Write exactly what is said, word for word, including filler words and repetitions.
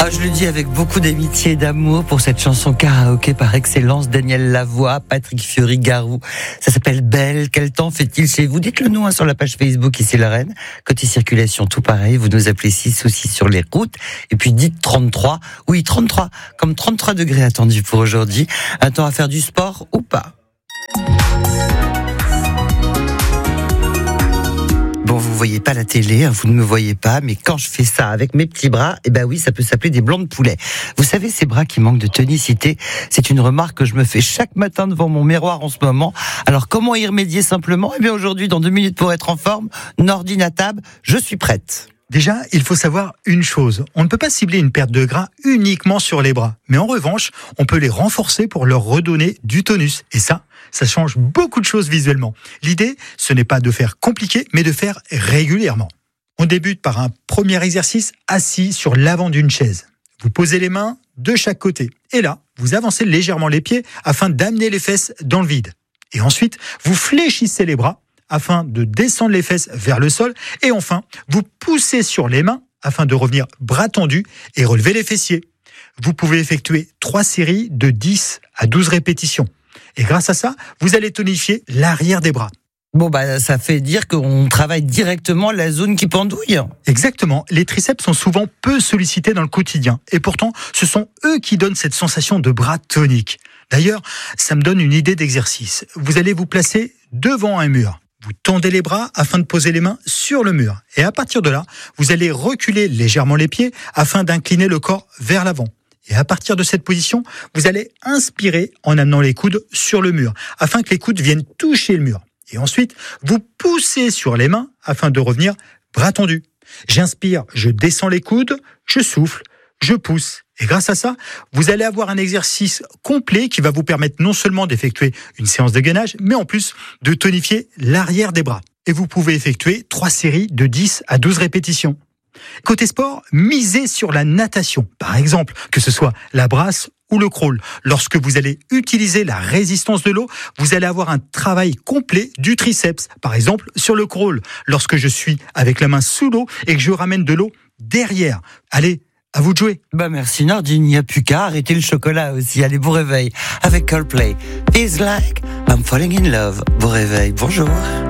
Ah, je le dis avec beaucoup d'amitié et d'amour pour cette chanson karaoké par excellence, Daniel Lavoie, Patrick Fiori-Garou. Ça s'appelle Belle. Quel temps fait-il chez vous? Dites-le nous hein, sur la page Facebook ici Lorraine. Côté circulation, tout pareil. Vous nous appelez six ou six sur les routes. Et puis dites trente-trois. Oui, trente-trois. Comme trente-trois degrés attendus pour aujourd'hui. Un temps à faire du sport ou pas? Bon, vous voyez pas la télé, hein, vous ne me voyez pas, mais quand je fais ça avec mes petits bras, eh ben oui, ça peut s'appeler des blancs de poulet. Vous savez, ces bras qui manquent de tonicité, c'est une remarque que je me fais chaque matin devant mon miroir en ce moment. Alors, comment y remédier simplement? Eh bien, aujourd'hui, dans deux minutes pour être en forme, Nordinatab, je suis prête. Déjà, il faut savoir une chose. On ne peut pas cibler une perte de gras uniquement sur les bras. Mais en revanche, on peut les renforcer pour leur redonner du tonus. Et ça, ça change beaucoup de choses visuellement. L'idée, ce n'est pas de faire compliqué, mais de faire régulièrement. On débute par un premier exercice assis sur l'avant d'une chaise. Vous posez les mains de chaque côté. Et là, vous avancez légèrement les pieds afin d'amener les fesses dans le vide. Et ensuite, vous fléchissez les bras afin de descendre les fesses vers le sol. Et enfin, vous poussez sur les mains afin de revenir bras tendus et relever les fessiers. Vous pouvez effectuer trois séries de dix à douze répétitions. Et grâce à ça, vous allez tonifier l'arrière des bras. Bon, bah, ça fait dire qu'on travaille directement la zone qui pendouille. Exactement. Les triceps sont souvent peu sollicités dans le quotidien. Et pourtant, ce sont eux qui donnent cette sensation de bras tonique. D'ailleurs, ça me donne une idée d'exercice. Vous allez vous placer devant un mur. Vous tendez les bras afin de poser les mains sur le mur. Et à partir de là, vous allez reculer légèrement les pieds afin d'incliner le corps vers l'avant. Et à partir de cette position, vous allez inspirer en amenant les coudes sur le mur, afin que les coudes viennent toucher le mur. Et ensuite, vous poussez sur les mains afin de revenir bras tendus. J'inspire, je descends les coudes, je souffle, je pousse. Et grâce à ça, vous allez avoir un exercice complet qui va vous permettre non seulement d'effectuer une séance de gainage, mais en plus de tonifier l'arrière des bras. Et vous pouvez effectuer trois séries de dix à douze répétitions. Côté sport, misez sur la natation. Par exemple, que ce soit la brasse ou le crawl. Lorsque vous allez utiliser la résistance de l'eau, vous allez avoir un travail complet du triceps. Par exemple, sur le crawl, lorsque je suis avec la main sous l'eau et que je ramène de l'eau derrière. Allez, à vous de jouer. Bah merci Nordine, il n'y a plus qu'à arrêter le chocolat aussi. Allez, bon réveil avec Coldplay. Feels like I'm falling in love. Bon réveil, bonjour.